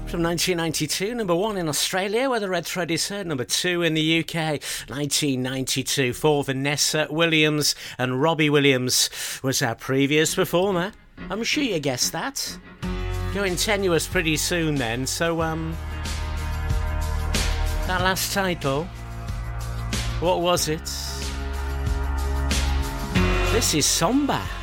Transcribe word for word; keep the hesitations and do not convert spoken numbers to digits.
From nineteen ninety-two, number one in Australia, where the red thread is heard. Number two in the U K, nineteen ninety-two, for Vanessa Williams. And Robbie Williams was our previous performer. I'm sure you guessed that. Going tenuous pretty soon then, so, um... that last title, what was it? This is Somba.